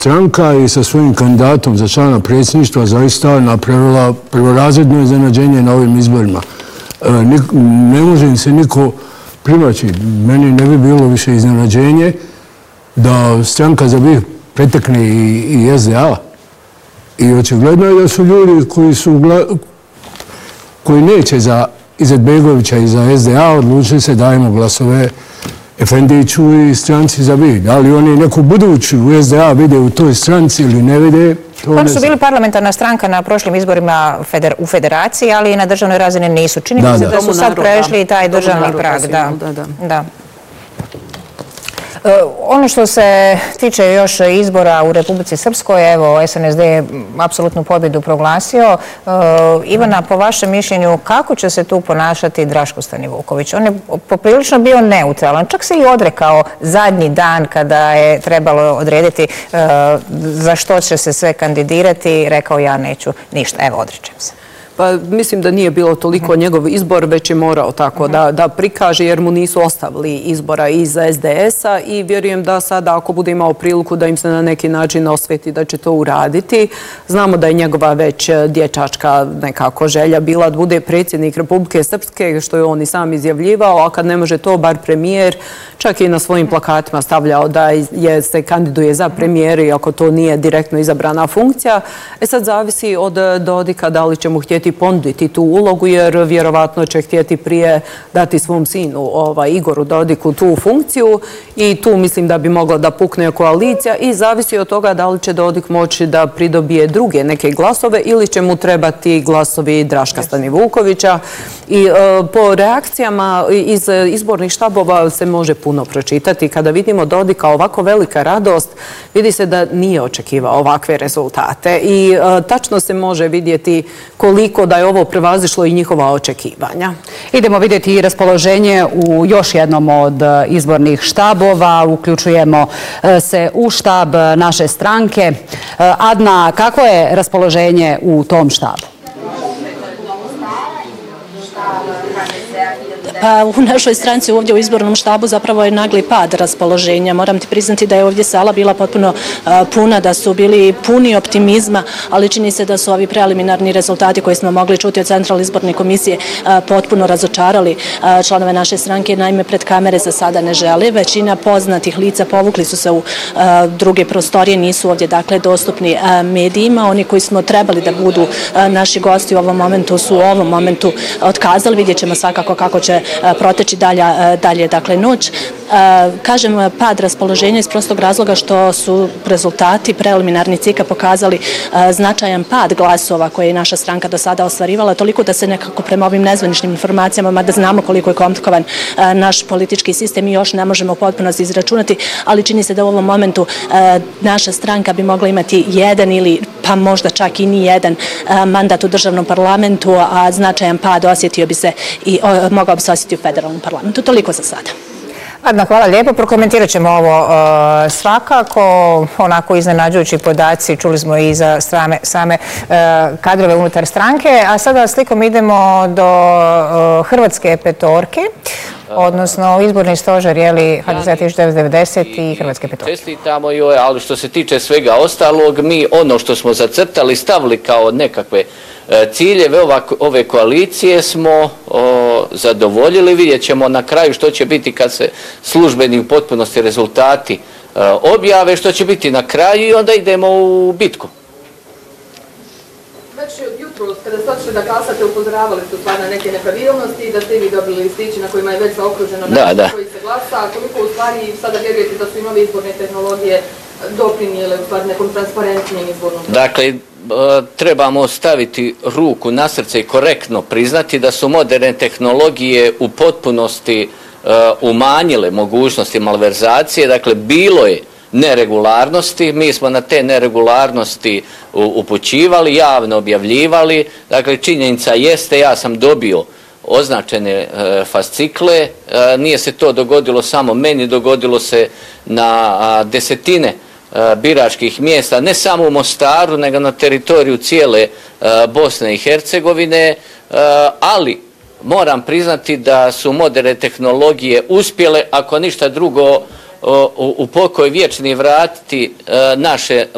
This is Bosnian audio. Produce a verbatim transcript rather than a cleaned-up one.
Stranka i sa svojim kandidatom za člana predsjedništva zaista napravila prvorazredno iznenađenje na ovim izborima. Ne može im se niko primaći. Meni ne bi bilo više iznenađenje da stranka za BiH pretekne i S D A. I očigledno je da su ljudi koji su koji neće za Izetbegovića i za S D A odlučili se dajemo glasove Efendiću i stranci za BiH. Da li oni neku buduću u S D A vide u toj stranci ili ne vide? Oni su bili parlamentarna stranka na prošlim izborima u federaciji, ali i na državnoj razini nisu. Čini mi se da su sad prešli i taj državni prag. Da. Ono što se tiče još izbora u Republici Srpskoj, evo, S N S D je apsolutnu pobjedu proglasio. Ivana, po vašem mišljenju, kako će se tu ponašati Draško Stanivuković? On je poprilično bio neutralan, čak se i odrekao zadnji dan kada je trebalo odrediti za što će se sve kandidirati. Rekao, ja neću ništa, evo, odričem se. Pa mislim da nije bilo toliko njegov izbor, već je morao tako da prikaže jer mu nisu ostavili izbora iz S D S-a i vjerujem da sada ako bude imao priliku da im se na neki način osveti da će to uraditi. Znamo da je njegova već dječačka nekako želja bila da bude predsjednik Republike Srpske, što je on i sam izjavljivao, a kad ne može to, bar premijer, čak i na svojim plakatima stavljao da se kandiduje za premijer, iako to nije direktno izabrana funkcija. E sad zavisi od Dodika da li će mu htjeti ponuditi tu ulogu, jer vjerovatno će htjeti prije dati svom sinu Igoru Dodiku tu funkciju i tu mislim da bi mogla da pukne koalicija i zavisi od toga da li će Dodik moći da pridobije druge neke glasove ili će mu trebati glasovi Draška Stanivukovića. I po reakcijama iz izbornih štabova se može puno pročitati. Kada vidimo Dodika ovako velika radost, vidi se da nije očekivao ovakve rezultate i tačno se može vidjeti koliko da je ovo prevazišlo i njihova očekivanja. Idemo vidjeti i raspoloženje u još jednom od izbornih štabova. Uključujemo se u štab naše stranke. Adna, kako je raspoloženje u tom štabu? Pa u našoj stranci ovdje u izbornom štabu zapravo je nagli pad raspoloženja. Moram ti priznati da je ovdje sala bila potpuno puna, da su bili puni optimizma, ali čini se da su ovi preliminarni rezultati koji smo mogli čuti od Centralne izborne komisije potpuno razočarali članove naše stranke. Naime, pred kamere za sada ne žele. Većina poznatih lica povukli su se u druge prostorije, nisu ovdje dakle dostupni medijima. Oni koji smo trebali da budu naši gosti u ovom momentu su u ovom momentu otkazali. Vidjet ćemo svakako kako će proteći dalje dakle noć. Kažem pad raspoloženja iz prostog razloga što su rezultati preliminarni C I K-a pokazali značajan pad glasova koje je naša stranka do sada ostvarivala, toliko da se nekako prema ovim nezvaničnim informacijama, mada znamo koliko je komplikovan naš politički sistem i još ne možemo potpuno izračunati, ali čini se da u ovom momentu naša stranka bi mogla imati jedan ili pa možda čak i ni jedan mandat u državnom parlamentu, a značajan pad osjetio bi se i mogao bi se osjetiti u federalnom parlamentu. Toliko za sada. Adna, hvala lijepo. Prokomentirat ćemo ovo svakako. Onako iznenađujući podaci, čuli smo i za same kadrove unutar stranke. A sada slikom idemo do Hrvatske petorke, odnosno izborni stožer H D Z tisuća devetsto devedeset i Hrvatske petorke. Čestitamo joj, ali što se tiče svega ostalog, mi ono što smo zacrtali, stavili kao nekakve ciljeve ove koalicije smo zadovoljili. Vidjet ćemo na kraju što će biti kad se službeni u potpunosti rezultati objave, što će biti na kraju i onda idemo u bitku. Već jutro, kada ste otišli da glasate, upozoravali ste stvarno neke nepravilnosti i da ste vi dobili listići na kojima je već zaokruženo način koji se glasa. Koliko u stvari sada vjerujete da su i nove izborne tehnologije doprinijele u stvari nekom transparentnijem izbornom? Dakle, trebamo staviti ruku na srce i korektno priznati da su moderne tehnologije u potpunosti umanjile mogućnosti malverzacije. Dakle, bilo je neregularnosti, mi smo na te neregularnosti upućivali, javno objavljivali. Dakle, činjenica jeste, ja sam dobio označene fascikle, nije se to dogodilo samo meni, dogodilo se na desetine biračkih mjesta, ne samo u Mostaru, nego na teritoriju cijele Bosne i Hercegovine, ali moram priznati da su moderne tehnologije uspjele, ako ništa drugo, u pokoj vječni vratiti naše